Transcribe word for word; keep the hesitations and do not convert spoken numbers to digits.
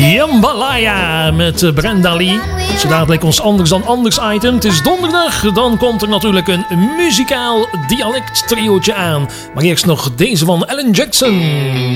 Jambalaya met Brenda Lee. Zo dadelijk ons anders dan anders item. Het is donderdag, dan komt er natuurlijk een muzikaal dialect triootje aan. Maar eerst nog deze van Alan Jackson.